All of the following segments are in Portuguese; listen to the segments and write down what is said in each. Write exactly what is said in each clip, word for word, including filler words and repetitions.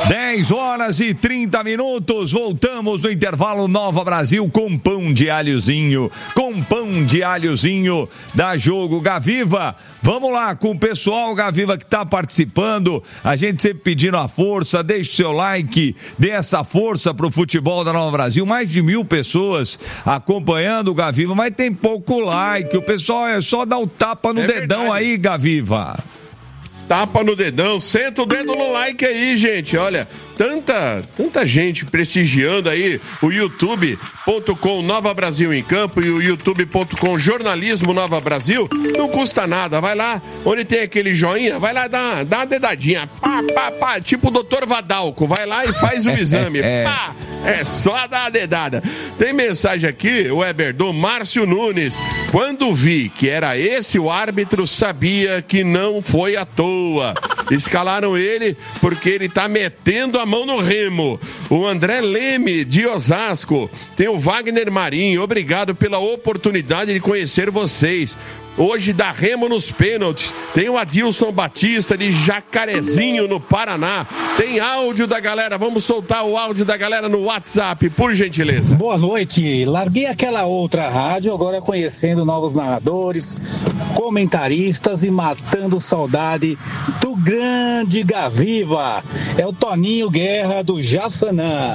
dez horas e trinta minutos, voltamos no intervalo Nova Brasil com pão de alhozinho, com pão de alhozinho da Jogo Gaviva. Vamos lá com o pessoal, Gaviva, que está participando, a gente sempre pedindo a força, deixe seu like, dê essa força pro futebol da Nova Brasil, mais de mil pessoas acompanhando o Gaviva, mas tem pouco like, o pessoal é só dar o tapa no é dedão verdade. Aí, Gaviva. Tapa no dedão, senta o dedo no like aí, gente, olha, tanta, tanta gente prestigiando aí o youtube ponto com Nova Brasil em Campo e o youtube ponto com Jornalismo Nova Brasil, não custa nada, vai lá, onde tem aquele joinha, vai lá dar, dar uma dedadinha, pá, pá, pá, tipo o doutor Vadalco, vai lá e faz o exame, pá, é só dar uma dedada. Tem mensagem aqui, Weber, do Márcio Nunes, quando vi que era esse o árbitro, sabia que não foi à toa. Escalaram ele porque ele tá metendo a mão no remo. O André Leme, de Osasco. Tem o Wagner Marinho. Obrigado pela oportunidade de conhecer vocês. Hoje dá remo nos pênaltis. Tem o Adilson Batista de Jacarezinho, no Paraná. Tem áudio da galera. Vamos soltar o áudio da galera no WhatsApp, por gentileza. Boa noite. Larguei aquela outra rádio, agora conhecendo novos narradores, comentaristas e matando saudade do grande Gaviva. É o Toninho Guerra, do Jaçanã.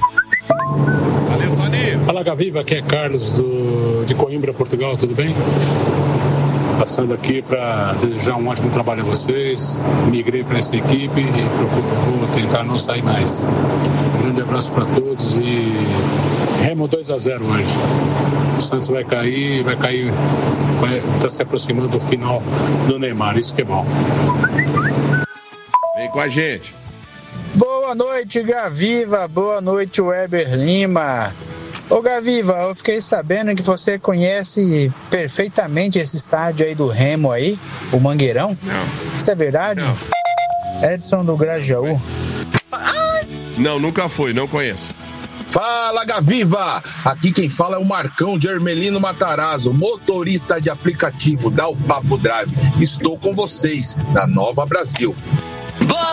Valeu, Toninho. Fala, Gaviva. Aqui é Carlos, do, de Coimbra, Portugal. Tudo bem? Passando aqui para desejar um ótimo trabalho a vocês. Migrei para essa equipe e procuro, vou tentar não sair mais. Um grande abraço para todos e remo dois a zero hoje. O Santos vai cair, vai cair, está se aproximando do final do Neymar, isso que é bom. Vem com a gente. Boa noite, Gaviva. Boa noite, Weber Lima. Ô Gaviva, eu fiquei sabendo que você conhece perfeitamente esse estádio aí do Remo aí, o Mangueirão. Não. Isso é verdade? Não. Edson do Grajaú. Não, nunca fui, não conheço. Fala, Gaviva! Aqui quem fala é o Marcão de Hermelino Matarazzo, motorista de aplicativo da O Papo Drive. Estou com vocês na Nova Brasil.